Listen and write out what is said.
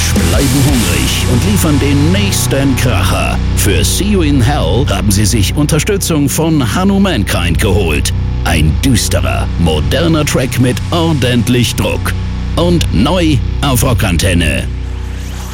Garage bleiben hungrig und liefern den nächsten Kracher. Für See You in Hell haben sie sich Unterstützung von Hanumankind geholt. Ein düsterer, moderner Track mit ordentlich Druck. Und neu auf Rockantenne.